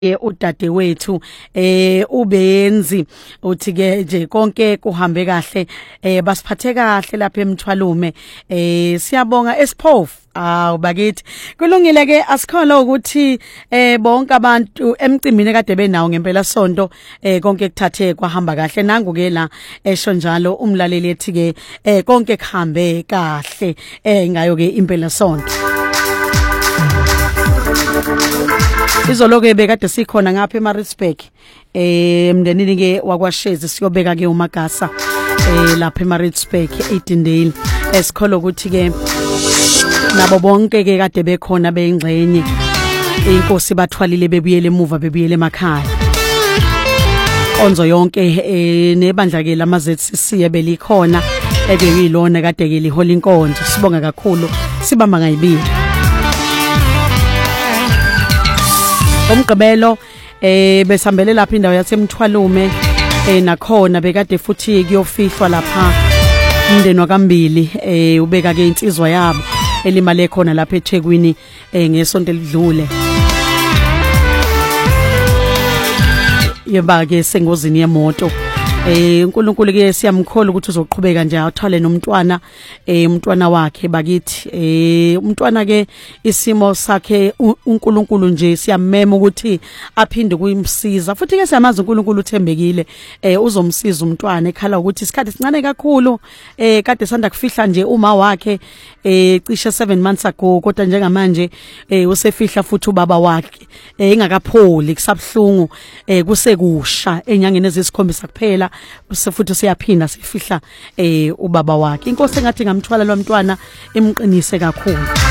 udadewethu ubenzi uthi ke nje konke kuhambe kahle basiphathe kahle lapha eMthwalume siyabonga esiphofu bakithi kulungile ke asikholwa ukuthi bonke abantu emcimbini kade benawo ngempela sonto konke kuthathe kwahamba kahle nangu ke la esho njalo umlaleli ethi ke konke kuhambe kahle ngayo ke impela sonto izoloke bekade sikhona ngapha eMaritzburg emndenini ke wakwaShezi siyobeka ke uMagasa lapha eMaritzburg eDindale esikholo ukuthi ke nabo bonke ke kade bekhona beingxenye inkosi bathwalile bebuyele emuva bebuyele emakhaya konzo yonke nebandla ke lamaZCC ebelikhona ebeyilona kade ke lihola inkonzo sibonga kakhulu sibamba ngayibili umgqibelo besambele lapha indawo yaseMthwalume nakhona bekade futhi kuyofihlwa lapha umndeni wakambili ubeka ke insizwa yabo elimale khona lapha eThekwini ngesonto elidlule yeba ke sengozini yemoto uNkulunkulu ke siyamkhola ukuthi uzoqhubeka nje athwale nomntwana umntwana wakhe bakithi umntwana ke isimo sakhe uNkulunkulu nje siyamema ukuthi aphinde kuyimsiza futhi ke siyamazi uNkulunkulu uthembekile uzomsiza umntwana ekhala ukuthi isikhathi sincane kakhulu kade sanda kufihla nje uma wakhe cishe 7 months ago kodwa njengamanje usefihla futhi ubaba wakhe engakapholi kusabhlungu kusekusha enyangeni ezisikhombisa kuphela futhi siyaphinda sifihla ubaba wakhe inkosi engathi ngamthwala lo mntwana imqinise kakhulu